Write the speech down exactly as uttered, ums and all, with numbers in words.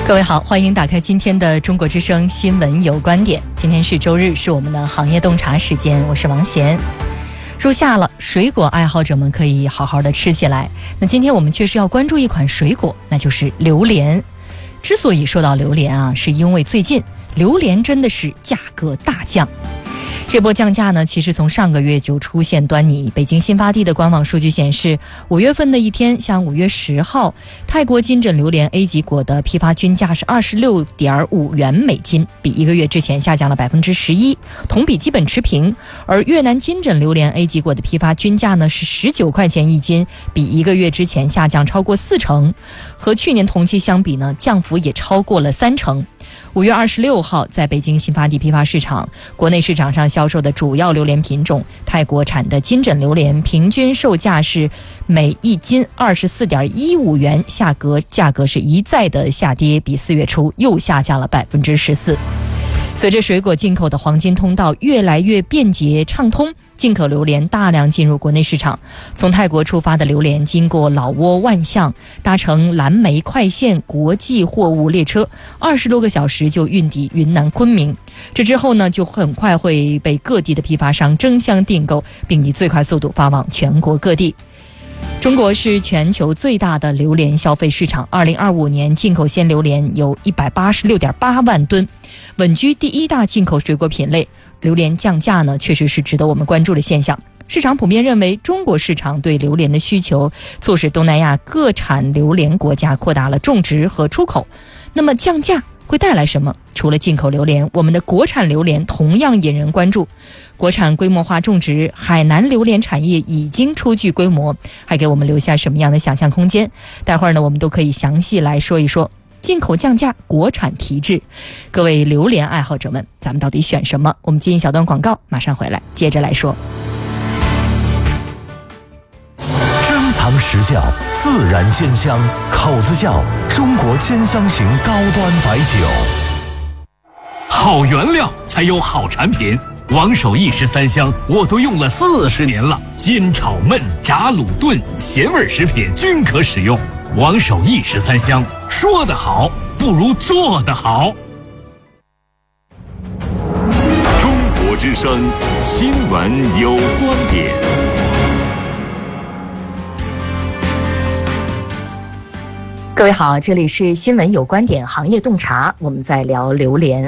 各位好，欢迎打开今天的中国之声新闻有观点。今天是周日，是我们的行业洞察时间，我是王贤。入夏了，水果爱好者们可以好好的吃起来。那今天我们确实要关注一款水果，那就是榴莲。之所以说到榴莲啊，是因为最近榴莲真的是价格大降。这波降价呢，其实从上个月就出现端倪。北京新发地的官网数据显示，五月份的一天，像五月十号，泰国金枕榴莲 A 级果的批发均价是二十六点五元每斤，比一个月之前下降了百分之十一，同比基本持平。而越南金枕榴莲 A 级果的批发均价呢是十九块钱一斤，比一个月之前下降超过四成，和去年同期相比呢，降幅也超过了三成。五月二十六号，在北京新发地批发市场，国内市场上销售的主要榴莲品种泰国产的金枕榴莲，平均售价是每一斤二十四点一五元，下格价格是一再的下跌，比四月初又下降了百分之十四。随着水果进口的黄金通道越来越便捷畅通，进口榴莲大量进入国内市场。从泰国出发的榴莲经过老挝万象，搭乘蓝莓快线国际货物列车，二十多个小时就运抵云南昆明。这之后呢，就很快会被各地的批发商争相订购，并以最快速度发往全国各地。中国是全球最大的榴莲消费市场，二零二五年进口鲜榴莲有一百八十六点八万吨，稳居第一大进口水果品类。榴莲降价呢，确实是值得我们关注的现象。市场普遍认为，中国市场对榴莲的需求促使东南亚各产榴莲国家扩大了种植和出口。那么降价会带来什么？除了进口榴莲，我们的国产榴莲同样引人关注。国产规模化种植，海南榴莲产业已经初具规模，还给我们留下什么样的想象空间？待会儿呢，我们都可以详细来说一说。进口降价，国产提质，各位榴莲爱好者们，咱们到底选什么？我们进一小段广告，马上回来接着来说。 珍藏实窖，自然鲜香，口子窖中国兼香型高端白酒。 好原料才有好产品，王守义十三香我都用了四十年了，煎炒焖炸卤炖咸味食品均可使用。王守义十三香，说得好不如做得好。 中国之声新闻有观点。 各位好，这里是新闻有观点行业洞察，我们在聊榴莲。